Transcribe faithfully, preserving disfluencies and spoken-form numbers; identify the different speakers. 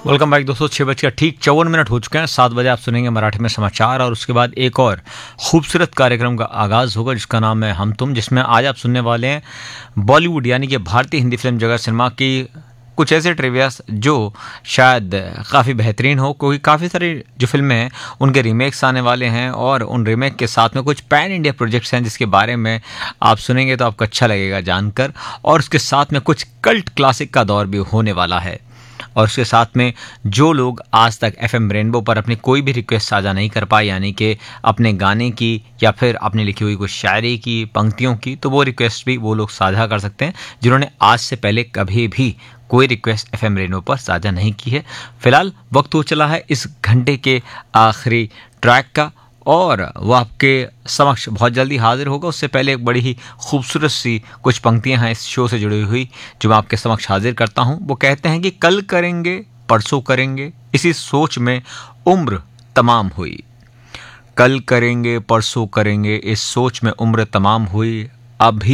Speaker 1: Welcome back दोस्तों। छः बज कर ठीक चौवन मिनट हो चुके हैं। सात बजे आप सुनेंगे मराठी में समाचार और उसके बाद एक और खूबसूरत कार्यक्रम का आगाज़ होगा जिसका नाम है हम तुम, जिसमें आज आप सुनने वाले हैं बॉलीवुड यानी कि भारतीय हिंदी फिल्म जगत सिनेमा की कुछ ऐसे ट्रिवियास जो शायद काफ़ी बेहतरीन हो, क्योंकि काफ़ी सारी जो फिल्में हैं उनके रीमेक्स आने वाले हैं और उन रीमेक के साथ में कुछ पैन इंडिया प्रोजेक्ट्स हैं जिसके बारे में आप सुनेंगे तो आपको अच्छा लगेगा जानकर। और उसके साथ में कुछ कल्ट क्लासिक का दौर भी होने वाला है। और उसके साथ में जो लोग आज तक एफएम रेनबो पर अपनी कोई भी रिक्वेस्ट साझा नहीं कर पाए, यानी कि अपने गाने की या फिर अपनी लिखी हुई कुछ शायरी की पंक्तियों की, तो वो रिक्वेस्ट भी वो लोग साझा कर सकते हैं जिन्होंने आज से पहले कभी भी कोई रिक्वेस्ट एफएम रेनबो पर साझा नहीं की है। फिलहाल वक्त हो चला है इस घंटे के आखिरी ट्रैक का और वो आपके समक्ष बहुत जल्दी हाजिर होगा। उससे पहले एक बड़ी ही खूबसूरत सी कुछ पंक्तियां हैं इस शो से जुड़ी हुई जो मैं आपके समक्ष हाजिर करता हूं। वो कहते हैं कि कल करेंगे परसों करेंगे इसी सोच में उम्र तमाम हुई। कल करेंगे परसों करेंगे इस सोच में उम्र तमाम हुई। अभी